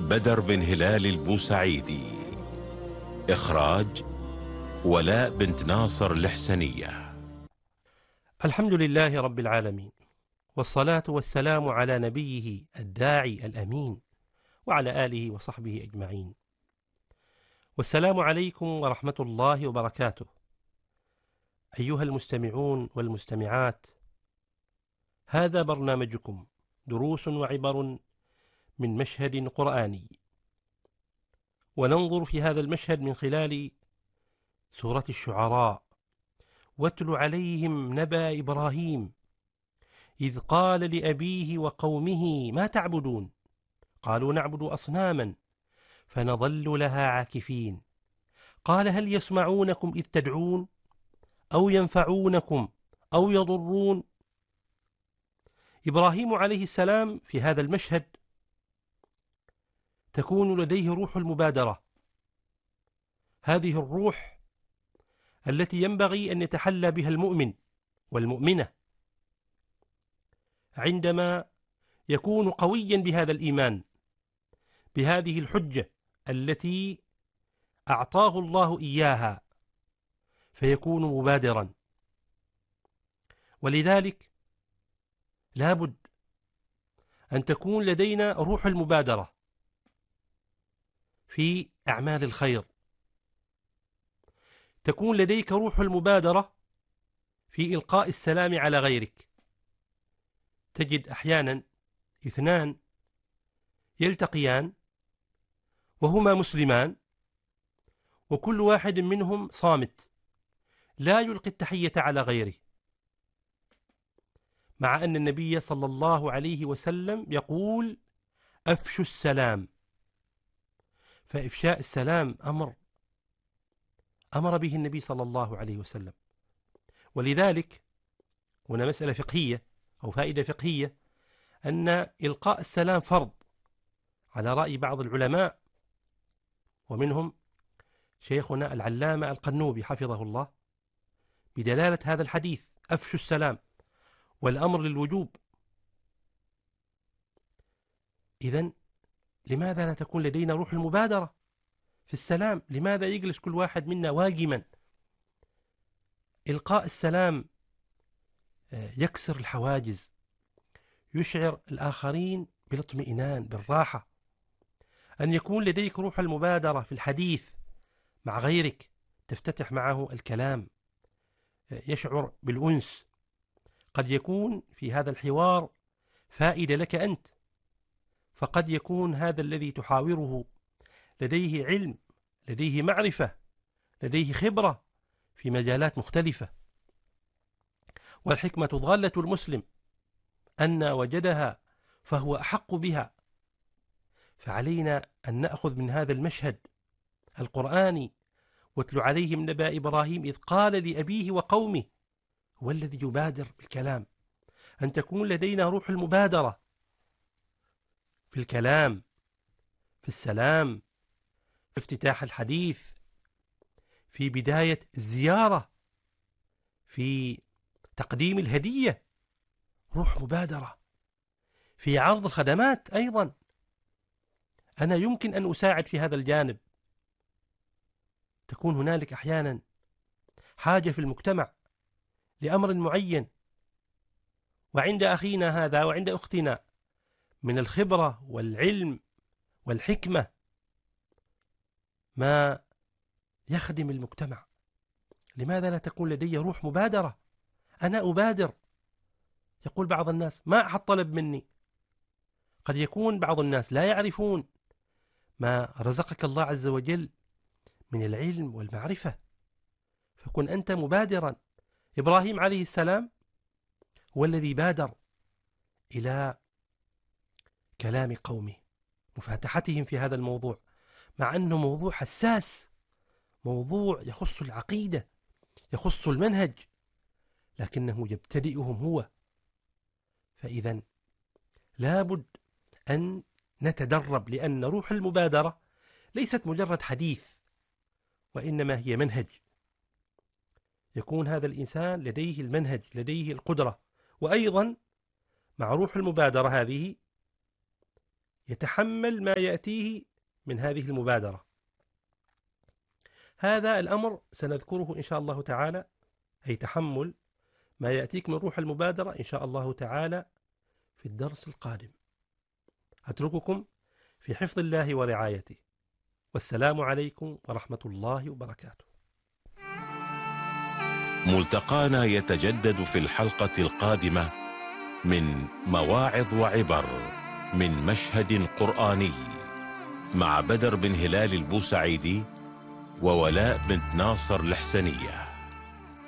بدر بن هلال البوسعيدي. إخراج ولاء بنت ناصر الحسنية. الحمد لله رب العالمين، والصلاة والسلام على نبيه الداعي الأمين وعلى آله وصحبه أجمعين. والسلام عليكم ورحمة الله وبركاته. أيها المستمعون والمستمعات، هذا برنامجكم دروس وعبر من مشهد قرآني، وننظر في هذا المشهد من خلال سورة الشعراء. واتل عليهم نبأ إبراهيم إذ قال لأبيه وقومه ما تعبدون قالوا نعبد أصناما فنظل لها عاكفين قال هل يسمعونكم إذ تدعون أو ينفعونكم أو يضرون. إبراهيم عليه السلام في هذا المشهد تكون لديه روح المبادرة، هذه الروح التي ينبغي أن يتحلى بها المؤمن والمؤمنة عندما يكون قويا بهذا الإيمان، بهذه الحجة التي أعطاه الله إياها، فيكون مبادرا. ولذلك لابد أن تكون لدينا روح المبادرة في أعمال الخير، تكون لديك روح المبادرة في إلقاء السلام على غيرك. تجد أحيانا اثنان يلتقيان وهما مسلمان، وكل واحد منهم صامت لا يلقي التحية على غيره، مع أن النبي صلى الله عليه وسلم يقول أفشوا السلام. فإفشاء السلام أمر به النبي صلى الله عليه وسلم. ولذلك هنا مسألة فقهية أو فائدة فقهية، أن إلقاء السلام فرض على رأي بعض العلماء، ومنهم شيخنا العلامة القنوبي حفظه الله، بدلالة هذا الحديث أفشوا السلام والأمر للوجوب. إذن لماذا لا تكون لدينا روح المبادرة في السلام؟ لماذا يجلس كل واحد منا واجما؟ إلقاء السلام يكسر الحواجز، يشعر الآخرين بالاطمئنان بالراحة. أن يكون لديك روح المبادرة في الحديث مع غيرك، تفتتح معه الكلام، يشعر بالأنس. قد يكون في هذا الحوار فائدة لك أنت، فقد يكون هذا الذي تحاوره لديه علم، لديه معرفة، لديه خبرة في مجالات مختلفة. والحكمة ضالة المسلم أن وجدها فهو أحق بها. فعلينا أن نأخذ من هذا المشهد القرآني واتل عليهم نبأ إبراهيم إذ قال لأبيه وقومه، هو الذي يبادر بالكلام. أن تكون لدينا روح المبادرة في الكلام، في السلام، في افتتاح الحديث، في بداية الزيارة، في تقديم الهدية، روح مبادرة في عرض الخدمات. أيضا أنا يمكن أن أساعد في هذا الجانب. تكون هنالك أحيانا حاجة في المجتمع لأمر معين، وعند أخينا هذا وعند أختنا من الخبرة والعلم والحكمة ما يخدم المجتمع. لماذا لا تكون لدي روح مبادرة؟ أنا أبادر. يقول بعض الناس ما أحد طلب مني. قد يكون بعض الناس لا يعرفون ما رزقك الله عز وجل من العلم والمعرفة، فكن أنت مبادرا. إبراهيم عليه السلام هو الذي بادر إلى كلام قومه، مفاتحتهم في هذا الموضوع، مع أنه موضوع حساس، موضوع يخص العقيدة، يخص المنهج، لكنه يبتدئهم هو. فإذا لابد أن نتدرب، لأن روح المبادرة ليست مجرد حديث، وإنما هي منهج. يكون هذا الإنسان لديه المنهج، لديه القدرة. وأيضا مع روح المبادرة هذه يتحمل ما يأتيه من هذه المبادرة. هذا الأمر سنذكره إن شاء الله تعالى، أي تحمل ما يأتيك من روح المبادرة إن شاء الله تعالى في الدرس القادم. أترككم في حفظ الله ورعايته، والسلام عليكم ورحمة الله وبركاته. ملتقانا يتجدد في الحلقة القادمة من مواعظ وعبر من مشهد قرآني مع بدر بن هلال البوسعيدي وولاء بنت ناصر الحسنية.